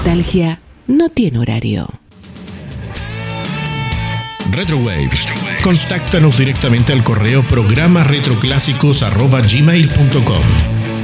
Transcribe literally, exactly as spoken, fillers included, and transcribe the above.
nostalgia no tiene horario. Retrowaves. Contáctanos directamente al correo programa retroclásicos arroba gmail punto com.